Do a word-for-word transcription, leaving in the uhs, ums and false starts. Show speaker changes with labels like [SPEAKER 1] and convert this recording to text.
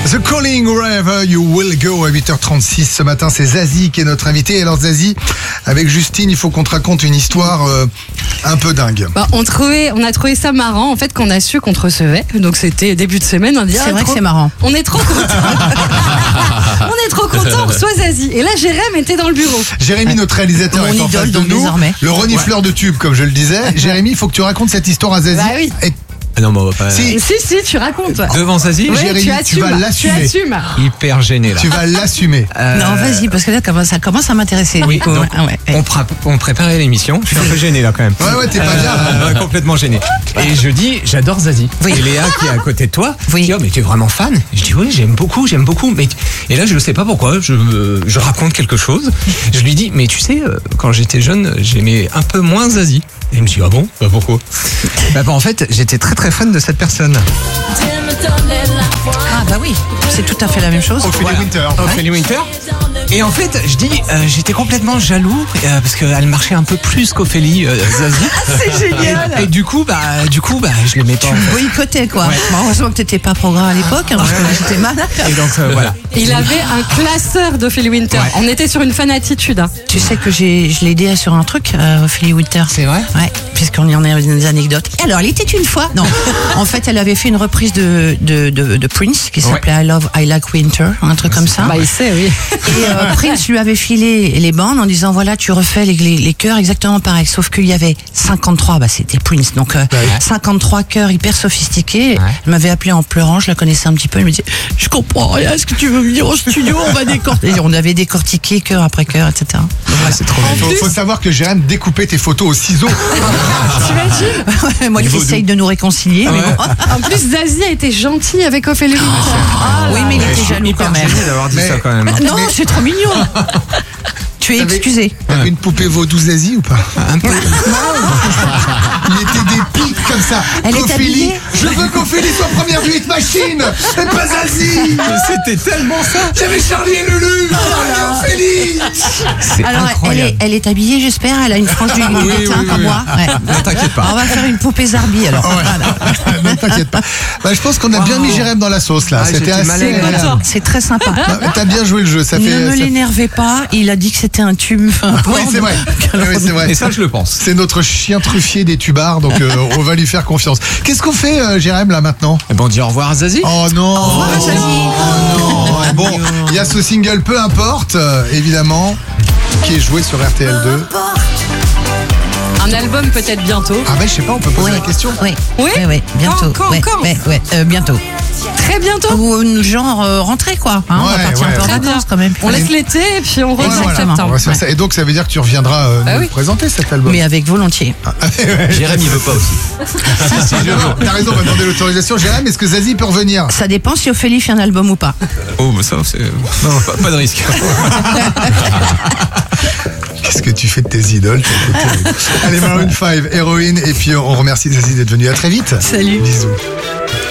[SPEAKER 1] The Calling Wherever You Will Go à huit heures trente-six. Ce matin, c'est Zazie qui est notre invité. Alors Zazie, avec Justine, il faut qu'on te raconte une histoire euh, un peu dingue.
[SPEAKER 2] Bah, on, trouvait, on a trouvé ça marrant, en fait, qu'on a su qu'on te recevait. Donc c'était début de semaine. On dit,
[SPEAKER 3] C'est
[SPEAKER 2] ah,
[SPEAKER 3] vrai
[SPEAKER 2] trop...
[SPEAKER 3] que c'est marrant.
[SPEAKER 2] On est trop contents. On est trop contents, on reçoit Zazie. Et là, Jérém était dans le bureau.
[SPEAKER 1] Jérémy, notre réalisateur,
[SPEAKER 3] Mon
[SPEAKER 1] est en
[SPEAKER 3] idole,
[SPEAKER 1] face de
[SPEAKER 3] donc,
[SPEAKER 1] nous.
[SPEAKER 3] désormais.
[SPEAKER 1] Le renifleur de tubes, comme je le disais. Jérémy, il faut que tu racontes cette histoire à Zazie.
[SPEAKER 2] Bah oui.
[SPEAKER 1] Et
[SPEAKER 4] Ah non, mais on va pas.
[SPEAKER 1] Si.
[SPEAKER 2] Si, si, tu racontes.
[SPEAKER 4] Devant Zazie,
[SPEAKER 2] Ouais,
[SPEAKER 1] Jérémy,
[SPEAKER 2] tu,
[SPEAKER 1] tu
[SPEAKER 2] assumes,
[SPEAKER 1] vas l'assumer.
[SPEAKER 2] Tu assumes.
[SPEAKER 4] hyper gêné là.
[SPEAKER 1] tu vas l'assumer.
[SPEAKER 4] Euh,
[SPEAKER 3] Non, vas-y, parce que là, comment- ça commence à m'intéresser.
[SPEAKER 4] Oui,
[SPEAKER 3] du coup.
[SPEAKER 4] donc,
[SPEAKER 3] Ah ouais.
[SPEAKER 4] on, pra- on préparait l'émission. Je suis un peu gêné là quand même.
[SPEAKER 1] Ouais, ouais, t'es pas bien.
[SPEAKER 4] Euh, ouais, complètement gêné. Et je dis, j'adore Zazie.
[SPEAKER 3] Oui.
[SPEAKER 4] Et Léa qui est à côté de toi,
[SPEAKER 3] Oui.
[SPEAKER 4] dit, oh, mais tu es vraiment fan? Je dis, oui, j'aime beaucoup, j'aime beaucoup. Mais... Et là, je ne sais pas pourquoi, je, euh, je raconte quelque chose. Je lui dis, mais tu sais, euh, quand j'étais jeune, j'aimais un peu moins Zazie. Et il me dit, ah bon? Bah pourquoi? Bah, bah, en fait, j'étais très très fan de cette personne.
[SPEAKER 3] Ah bah oui, c'est tout à fait la même chose.
[SPEAKER 1] Ophélie
[SPEAKER 4] Voilà.
[SPEAKER 1] Winter.
[SPEAKER 4] Ophélie Winter. Et en fait, je dis, euh, j'étais complètement jaloux euh, parce qu'elle marchait un peu plus qu'Ophélie euh, Zazie.
[SPEAKER 3] C'est génial.
[SPEAKER 4] Et du coup, bah, du coup, bah, je l'aimais pas. En fait.
[SPEAKER 3] Boycotté quoi.
[SPEAKER 4] Ouais.
[SPEAKER 3] Bon, heureusement que t'étais pas programme à l'époque, hein, parce que j'étais malade.
[SPEAKER 4] Et donc euh, voilà.
[SPEAKER 2] Il avait un classeur d'Ophélie Winter.
[SPEAKER 4] Ouais.
[SPEAKER 2] On était sur une fan attitude. Hein.
[SPEAKER 3] Tu sais que j'ai, je l'ai aidé sur un truc, euh, Ophélie Winter.
[SPEAKER 4] C'est vrai?
[SPEAKER 3] Ouais, puisqu'on y en a des anecdotes. Et alors, il était une fois. Non, en fait, elle avait fait une reprise de de, de, de Prince qui s'appelait I Love, I Like Winter, un truc comme ça.
[SPEAKER 2] Bah, il sait, oui.
[SPEAKER 3] Et euh, Prince lui avait filé les bandes en disant voilà, tu refais les, les, les chœurs exactement pareil. Sauf qu'il y avait cinquante-trois, bah c'était Prince, donc euh,
[SPEAKER 1] Ouais.
[SPEAKER 3] cinquante-trois chœurs hyper sophistiqués.
[SPEAKER 4] Ouais.
[SPEAKER 3] Elle m'avait appelé en pleurant, je la connaissais un petit peu. Elle me disait je comprends rien, est-ce que tu veux venir au studio, on va décortiquer. On avait décortiqué chœur après chœur, et cetera. Donc, voilà.
[SPEAKER 4] C'est trop
[SPEAKER 1] Il faut, faut savoir que Jérémy découpait tes photos au ciseau.
[SPEAKER 2] T'imagines?
[SPEAKER 3] Moi qui
[SPEAKER 4] Niveau
[SPEAKER 3] essaye de nous réconcilier, mais bon.
[SPEAKER 2] En plus, Zazie a été gentille avec Ophélie Winter. Ah,
[SPEAKER 3] Oui,
[SPEAKER 2] là,
[SPEAKER 3] mais il
[SPEAKER 2] là.
[SPEAKER 3] était jaloux quand même.
[SPEAKER 4] d'avoir dit
[SPEAKER 1] Mais-
[SPEAKER 4] ça quand même.
[SPEAKER 3] Non, c'est trop mignon. Tu es
[SPEAKER 1] T'avais-
[SPEAKER 3] excusé.
[SPEAKER 1] T'avais une poupée vaudou Zazie ou pas?
[SPEAKER 4] Un peu.
[SPEAKER 1] Il était des pics comme ça.
[SPEAKER 3] Elle est
[SPEAKER 1] Qu'Ophélie,
[SPEAKER 3] habillée.
[SPEAKER 1] je veux qu'Ophélie soit première du hit machine. Et pas Zazie.
[SPEAKER 4] C'était tellement ça.
[SPEAKER 1] J'avais Charlie et Lulu. Oh, Ophélie.
[SPEAKER 4] C'est
[SPEAKER 3] Alors, elle
[SPEAKER 4] incroyable.
[SPEAKER 3] est, elle est habillée, j'espère. Elle a une frange du
[SPEAKER 4] Oui, oui,
[SPEAKER 3] teint
[SPEAKER 4] oui,
[SPEAKER 3] comme
[SPEAKER 4] oui.
[SPEAKER 3] moi. Ouais.
[SPEAKER 4] Ne t'inquiète pas.
[SPEAKER 3] On va faire une poupée Zarbi alors. Voilà.
[SPEAKER 1] Ne t'inquiète pas. Bah, je pense qu'on a bien
[SPEAKER 4] Wow.
[SPEAKER 1] mis Jérémy dans la sauce là.
[SPEAKER 4] Ah,
[SPEAKER 1] C'était
[SPEAKER 4] j'étais
[SPEAKER 1] assez.
[SPEAKER 4] mal à l'aise.
[SPEAKER 2] Content.
[SPEAKER 3] C'est très sympa.
[SPEAKER 1] Ah, mais T'as bien joué le jeu. Ça fait.
[SPEAKER 3] Ne me
[SPEAKER 1] ça-
[SPEAKER 3] l'énervez pas, il a dit que c'était un tube.
[SPEAKER 1] Oui, c'est vrai. Oui, c'est vrai.
[SPEAKER 4] Et ça, je le pense.
[SPEAKER 1] C'est notre chien truffier des tubards, donc euh, on va lui faire confiance. Qu'est-ce qu'on fait, euh, Jérémy, là maintenant?
[SPEAKER 4] Eh ben, on dit au revoir à Zazie.
[SPEAKER 1] Oh non.
[SPEAKER 3] Au revoir, Zazie.
[SPEAKER 1] Oh non. Bon, il y a ce single, peu importe, euh, évidemment, qui est joué sur R T L deux.
[SPEAKER 2] Un album peut-être bientôt.
[SPEAKER 1] Ah ben je sais pas, on peut poser
[SPEAKER 3] Oui.
[SPEAKER 1] la question.
[SPEAKER 3] Oui,
[SPEAKER 2] Oui
[SPEAKER 3] oui, oui, bientôt.
[SPEAKER 2] Quand, quand,
[SPEAKER 3] Ouais,
[SPEAKER 2] quand
[SPEAKER 3] ouais, ouais, euh, bientôt.
[SPEAKER 2] Très bientôt.
[SPEAKER 3] Ou euh, genre euh, rentrer quoi. Hein, on
[SPEAKER 1] Ouais,
[SPEAKER 3] va partir
[SPEAKER 1] ouais.
[SPEAKER 3] un peu en
[SPEAKER 2] Très bien.
[SPEAKER 3] vacances quand même.
[SPEAKER 2] On laisse l'été et puis on revient en
[SPEAKER 3] Exactement.
[SPEAKER 1] On
[SPEAKER 2] septembre.
[SPEAKER 1] va se faire
[SPEAKER 3] Ouais.
[SPEAKER 1] ça. Et donc ça veut dire que tu reviendras euh,
[SPEAKER 2] Bah
[SPEAKER 1] nous
[SPEAKER 2] oui.
[SPEAKER 1] présenter cet album.
[SPEAKER 3] Mais avec volontiers.
[SPEAKER 4] Jérémy veut pas aussi.
[SPEAKER 1] Si, si, je veux. T'as raison, on va demander l'autorisation. Jérémy, est-ce que Zazie peut revenir?
[SPEAKER 3] Ça dépend si Ophélie fait un album ou pas.
[SPEAKER 4] Oh, bah ça, c'est. Non, pas, pas de risque.
[SPEAKER 1] Qu'est-ce que tu fais de tes idoles? Allez, Maroon cinq, Héroïne, et puis on remercie Zazie d'être venue. À très vite.
[SPEAKER 3] Salut.
[SPEAKER 1] Bisous.